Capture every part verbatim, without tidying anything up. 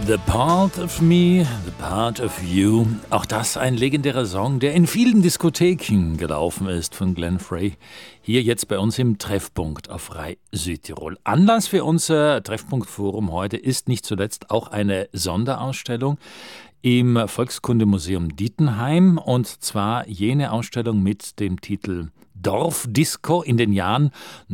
The Part of Me, The Part of You. Auch das ein legendärer Song, der in vielen Diskotheken gelaufen ist von Glenn Frey. Hier jetzt bei uns im Treffpunkt auf Rai Südtirol. Anlass für unser Treffpunktforum heute ist nicht zuletzt auch eine Sonderausstellung im Volkskundemuseum Dietenheim. Und zwar jene Ausstellung mit dem Titel Dorfdisco in den Jahren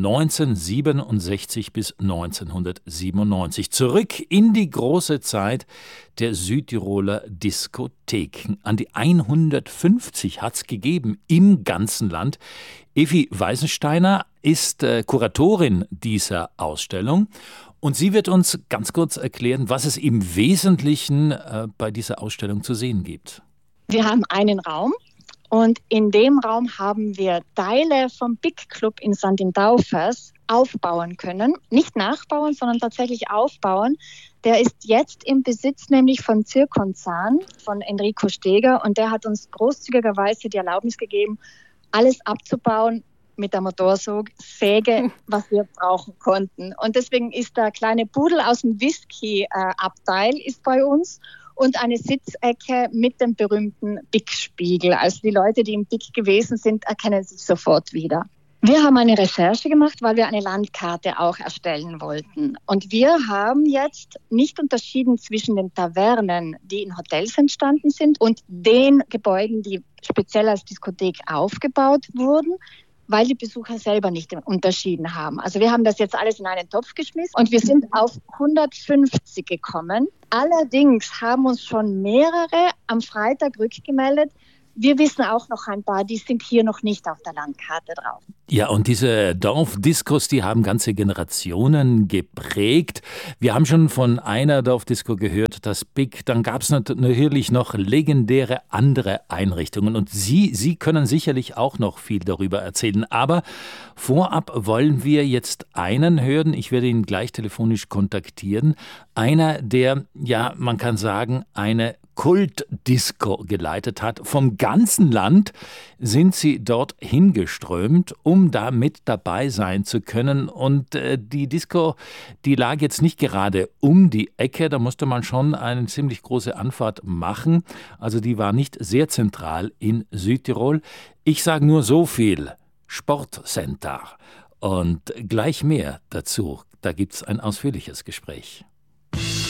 neunzehnhundertsiebenundsechzig bis neunzehnhundertsiebenundneunzig. Zurück in die große Zeit der Südtiroler Diskotheken. An die hundertfünfzig hat es gegeben im ganzen Land. Evi Weisensteiner ist äh, Kuratorin dieser Ausstellung. Und sie wird uns ganz kurz erklären, was es im Wesentlichen äh, bei dieser Ausstellung zu sehen gibt. Wir haben einen Raum. Und in dem Raum haben wir Teile vom Big Club in Sandin-Daufers aufbauen können. Nicht nachbauen, sondern tatsächlich aufbauen. Der ist jetzt im Besitz nämlich von Zirkon Zahn, von Enrico Steger. Und der hat uns großzügigerweise die Erlaubnis gegeben, alles abzubauen mit der Motorsäge, was wir brauchen konnten. Und deswegen ist der kleine Pudel aus dem Whisky-Abteil ist bei uns. Und eine Sitzecke mit dem berühmten Big-Spiegel. Also die Leute, die im Big gewesen sind, erkennen sich sofort wieder. Wir haben eine Recherche gemacht, weil wir eine Landkarte auch erstellen wollten. Und wir haben jetzt nicht unterschieden zwischen den Tavernen, die in Hotels entstanden sind, und den Gebäuden, die speziell als Diskothek aufgebaut wurden, weil die Besucher selber nicht unterschieden haben. Also wir haben das jetzt alles in einen Topf geschmissen und wir sind auf hundertfünfzig gekommen. Allerdings haben uns schon mehrere am Freitag rückgemeldet. Wir wissen auch noch ein paar, die sind hier noch nicht auf der Landkarte drauf. Ja, und diese Dorfdiskos, die haben ganze Generationen geprägt. Wir haben schon von einer Dorfdisco gehört, das Big. Dann gab es natürlich noch legendäre andere Einrichtungen. Und Sie, Sie können sicherlich auch noch viel darüber erzählen. Aber vorab wollen wir jetzt einen hören. Ich werde ihn gleich telefonisch kontaktieren. Einer, der, ja, man kann sagen, eine Kultdisco geleitet hat. Vom ganzen Land sind sie dort hingeströmt, um da mit dabei sein zu können. Und äh, die Disco, die lag jetzt nicht gerade um die Ecke, da musste man schon eine ziemlich große Anfahrt machen. Also die war nicht sehr zentral in Südtirol. Ich sage nur so viel, Sportcenter. Und gleich mehr dazu, da gibt es ein ausführliches Gespräch.